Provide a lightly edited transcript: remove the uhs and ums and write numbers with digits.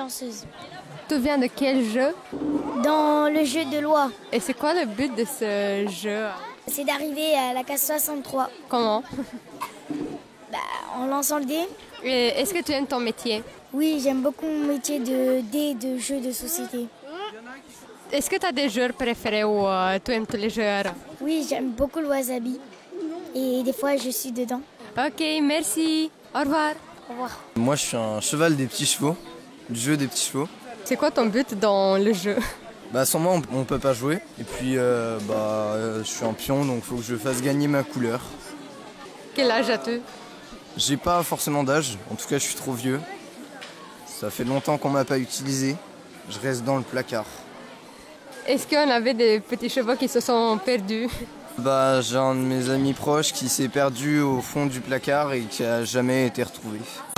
chanceuse. Tu viens de quel jeu? Dans le jeu de loi, Et c'est quoi le but de ce jeu? c'est d'arriver à la case 63 Comment? en lançant le dé. Et est-ce que tu aimes ton métier? Oui, j'aime beaucoup mon métier de dé, de jeu de société. Est-ce que tu as des joueurs préférés ou tu aimes tous les joueurs? Oui, j'aime beaucoup le wasabi. Et des fois, je suis dedans. Ok, merci. Au revoir. Au revoir. Moi, je suis un cheval des petits chevaux, du jeu des petits chevaux. C'est quoi ton but dans le jeu? Sans moi, on peut pas jouer. Et puis, je suis un pion, donc il faut que je fasse gagner ma couleur. Quel âge as-tu? J'ai pas forcément d'âge, en tout cas, je suis trop vieux. Ça fait longtemps qu'on m'a pas utilisé. Je reste dans le placard. Est-ce qu'on avait des petits chevaux qui se sont perdus? J'ai un de mes amis proches qui s'est perdu au fond du placard et qui a jamais été retrouvé.